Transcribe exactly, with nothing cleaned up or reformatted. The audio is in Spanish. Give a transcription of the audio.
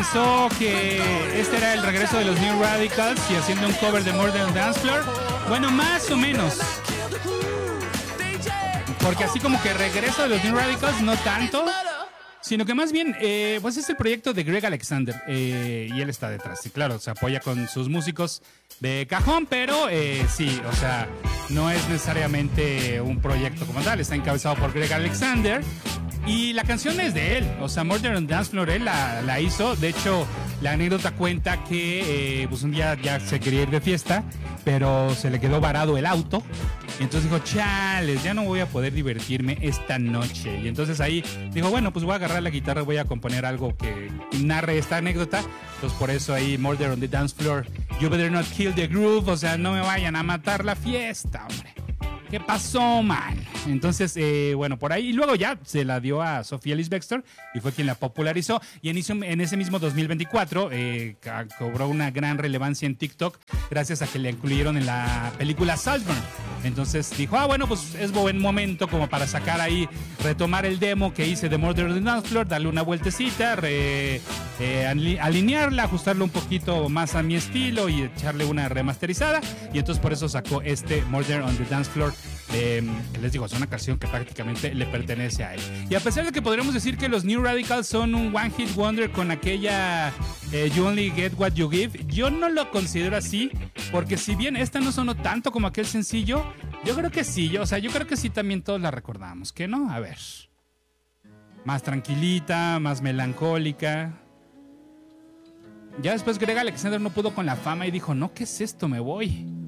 pensó que este era el regreso de los New Radicals y haciendo un cover de Murder on Dance Floor. Bueno, más o menos. Porque así como que regreso de los New Radicals, no tanto. Sino que más bien, eh, pues es el proyecto de Greg Alexander. Eh, y él está detrás. Y claro, se apoya con sus músicos de cajón, pero eh, sí, o sea, no es necesariamente un proyecto como tal. Está encabezado por Greg Alexander. Y la canción es de él. O sea, Murder on Dance Floor, él la, la hizo. De hecho, la anécdota cuenta que eh, pues un día ya se quería ir de fiesta, pero se le quedó varado el auto. Y entonces dijo, chales, ya no voy a poder divertirme esta noche. Y entonces ahí dijo, bueno, pues voy a agarrar la guitarra y voy a componer algo que narre esta anécdota. Entonces por eso ahí, Murder on the Dance Floor, You Better Not Kill the Groove. O sea, no me vayan a matar la fiesta, hombre. ¿Qué pasó, man? Entonces, eh, bueno, por ahí. Y luego ya se la dio a Sofía Ellis Bextor y fue quien la popularizó. Y en, en ese mismo dos mil veinticuatro eh, cobró una gran relevancia en TikTok gracias a que la incluyeron en la película Saltburn. Entonces dijo, ah, bueno, pues es buen momento como para sacar ahí, retomar el demo que hice de Murder on the Dance Floor, darle una vueltecita, re, eh, alinearla, ajustarlo un poquito más a mi estilo y echarle una remasterizada. Y entonces por eso sacó este Murder on the Dance Floor. Eh, les digo, es una canción que prácticamente le pertenece a él. Y a pesar de que podríamos decir que los New Radicals son un one hit wonder con aquella eh, You Only Get What You Give, yo no lo considero así, porque si bien esta no sonó tanto como aquel sencillo, yo creo que sí, yo, o sea, yo creo que sí también todos la recordamos, ¿qué no? A ver, más tranquilita, más melancólica. Ya después Greg Alexander no pudo con la fama y dijo, no, ¿qué es esto? Me voy.